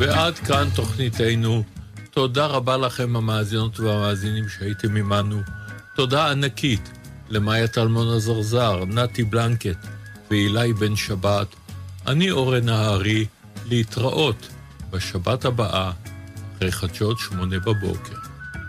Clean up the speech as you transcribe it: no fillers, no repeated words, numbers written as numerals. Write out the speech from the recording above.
ועד כאן תוכניתנו. תודה רבה לכם המאזינות והמאזינים שהייתם עמנו. תודה ענקית למאיה טלמון הזרזר, נתי בלנקט ואילי בן שבת. אני אורן נהרי, להתראות בשבת הבאה אחרי חדשות 8 בבוקר.